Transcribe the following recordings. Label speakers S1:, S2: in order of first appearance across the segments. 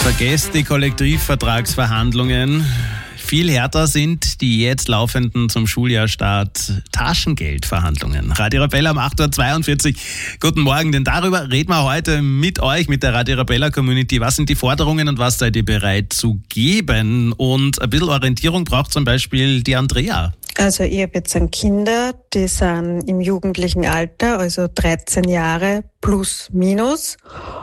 S1: Vergesst die Kollektivvertragsverhandlungen. Viel härter sind die jetzt laufenden zum Schuljahrstart Taschengeldverhandlungen. Radio Arabella um 8.42 Uhr. Guten Morgen, denn darüber reden wir heute mit euch, mit der Radio Arabella Community. Was sind die Forderungen und was seid ihr bereit zu geben? Und ein bisschen Orientierung braucht zum Beispiel die Andrea.
S2: Also ich habe jetzt Kinder, die sind im jugendlichen Alter, also 13 Jahre plus minus.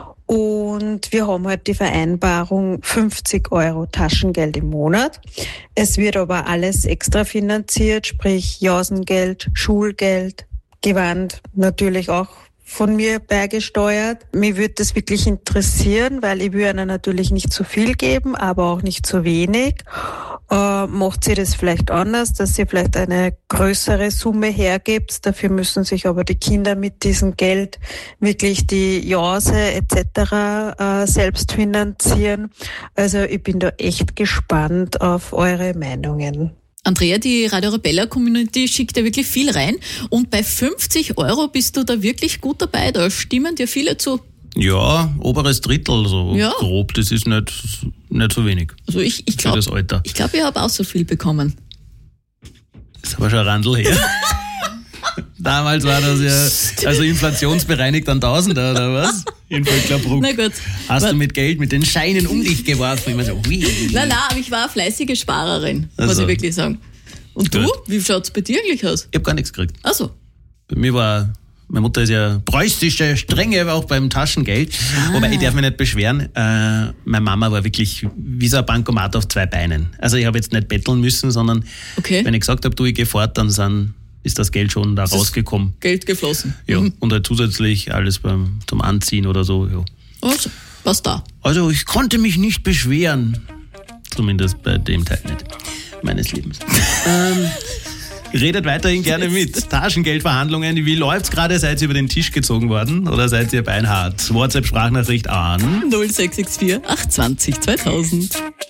S2: Und wir haben halt die Vereinbarung 50 Euro Taschengeld im Monat. Es wird aber alles extra finanziert, sprich Jausengeld, Schulgeld, Gewand natürlich auch von mir beigesteuert. Mir würde das wirklich interessieren, weil ich will ihnen natürlich nicht zu viel geben, aber auch nicht zu wenig. Macht sie das vielleicht anders, dass sie vielleicht eine größere Summe hergibt. Dafür müssen sich aber die Kinder mit diesem Geld wirklich die Jause etc. Selbst finanzieren. Also ich bin da echt gespannt auf eure Meinungen.
S3: Andrea, die Radio Arabella Community schickt ja wirklich viel rein und bei 50 Euro bist du da wirklich gut dabei, da stimmen dir viele zu.
S1: Ja, oberes Drittel so grob, das ist nicht so wenig.
S3: Also ich glaube, ich habe auch so viel bekommen.
S1: Das ist aber schon ein Randl her. Damals war das ja, also inflationsbereinigt an Tausender, oder was? In Vöcklerbruck.
S3: Na gut.
S1: Hast du mit Geld, mit den Scheinen um dich geworfen? Immer so,
S3: Nein, aber ich war eine fleißige Sparerin, muss ich wirklich sagen. Und du? Wie schaut's bei dir eigentlich aus?
S1: Ich habe gar nichts gekriegt.
S3: Ach so.
S1: Bei mir meine Mutter ist ja preußische Strenge, auch beim Taschengeld. Wobei, ich darf mich nicht beschweren. Meine Mama war wirklich wie so ein Bankomat auf zwei Beinen. Also ich habe jetzt nicht betteln müssen, sondern wenn ich gesagt habe, ich gehe fort, dann ist das Geld schon da rausgekommen.
S3: Geld geflossen.
S1: Ja, und halt zusätzlich alles zum Anziehen oder so. Ja.
S3: Also, was da?
S1: Also ich konnte mich nicht beschweren. Zumindest bei dem Teil nicht meines Lebens. Redet weiterhin gerne mit. Taschengeldverhandlungen, wie läuft's gerade? Seid ihr über den Tisch gezogen worden oder seid ihr beinhart? WhatsApp-Sprachnachricht an
S3: 0664 820 2000.